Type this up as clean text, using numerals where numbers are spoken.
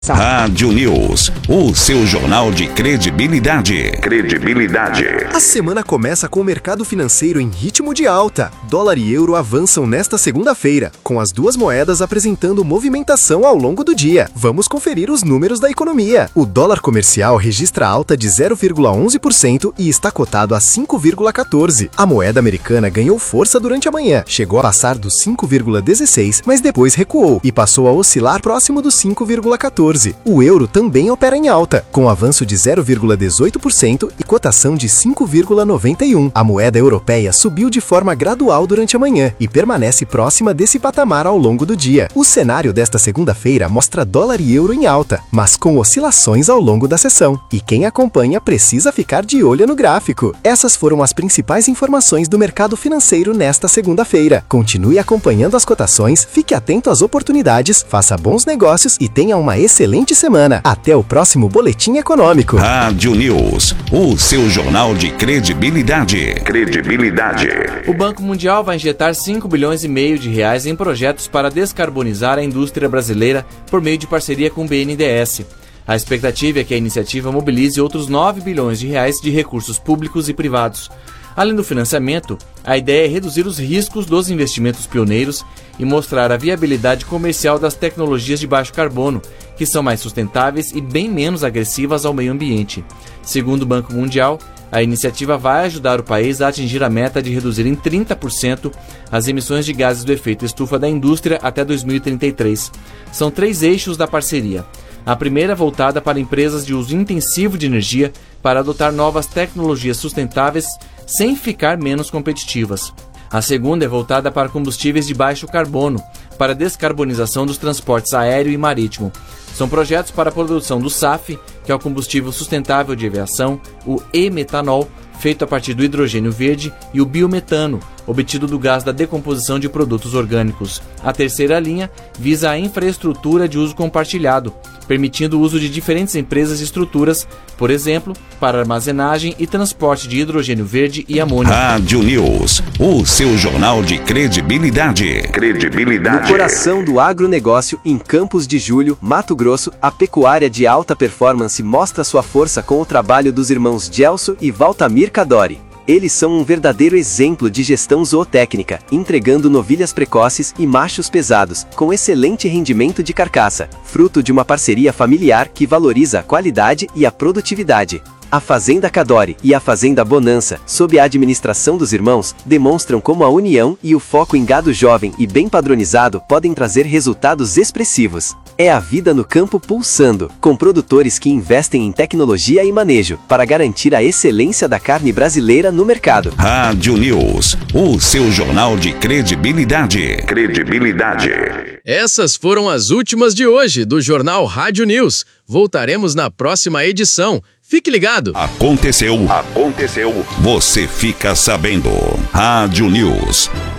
Rádio News, o seu jornal de credibilidade. A semana começa com o mercado financeiro em ritmo de alta. Dólar e euro avançam nesta segunda-feira, com as duas moedas apresentando movimentação ao longo do dia. Vamos conferir os números da economia. O dólar comercial registra alta de 0,11% e está cotado a 5,14. A moeda americana ganhou força durante a manhã, chegou a passar dos 5,16, mas depois recuou e passou a oscilar próximo dos 5,14. O euro também opera em alta, com avanço de 0,18% e cotação de 5,91. A moeda europeia subiu de forma gradual durante a manhã e permanece próxima desse patamar ao longo do dia. O cenário desta segunda-feira mostra dólar e euro em alta, mas com oscilações ao longo da sessão. E quem acompanha precisa ficar de olho no gráfico. Essas foram as principais informações do mercado financeiro nesta segunda-feira. Continue acompanhando as cotações, fique atento às oportunidades, faça bons negócios e tenha uma excelente semana. Até o próximo Boletim Econômico. Rádio News, o seu jornal de credibilidade. O Banco Mundial vai injetar 5 bilhões e meio de reais em projetos para descarbonizar a indústria brasileira por meio de parceria com o BNDES. A expectativa é que a iniciativa mobilize outros 9 bilhões de reais de recursos públicos e privados. Além do financiamento, a ideia é reduzir os riscos dos investimentos pioneiros e mostrar a viabilidade comercial das tecnologias de baixo carbono, que são mais sustentáveis e bem menos agressivas ao meio ambiente. Segundo o Banco Mundial, a iniciativa vai ajudar o país a atingir a meta de reduzir em 30% as emissões de gases do efeito estufa da indústria até 2033. São 3 eixos da parceria. A primeira voltada para empresas de uso intensivo de energia para adotar novas tecnologias sustentáveis sem ficar menos competitivas. A segunda é voltada para combustíveis de baixo carbono, para a descarbonização dos transportes aéreo e marítimo. São projetos para a produção do SAF, que é o combustível sustentável de aviação, o e-metanol, feito a partir do hidrogênio verde, e o biometano, obtido do gás da decomposição de produtos orgânicos. A terceira linha visa a infraestrutura de uso compartilhado, permitindo o uso de diferentes empresas e estruturas, por exemplo, para armazenagem e transporte de hidrogênio verde e amônio. Rádio News, o seu jornal de credibilidade. No coração do agronegócio, em Campos de Julho, Mato Grosso, a pecuária de alta performance mostra sua força com o trabalho dos irmãos Gelson e Valtamir Cadori. Eles são um verdadeiro exemplo de gestão zootécnica, entregando novilhas precoces e machos pesados, com excelente rendimento de carcaça, fruto de uma parceria familiar que valoriza a qualidade e a produtividade. A Fazenda Cadori e a Fazenda Bonança, sob a administração dos irmãos, demonstram como a união e o foco em gado jovem e bem padronizado podem trazer resultados expressivos. É a vida no campo pulsando, com produtores que investem em tecnologia e manejo, para garantir a excelência da carne brasileira no mercado. Rádio News, o seu jornal de credibilidade. Essas foram as últimas de hoje do Jornal Rádio News. Voltaremos na próxima edição. Fique ligado! Aconteceu. Você fica sabendo. Rádio News.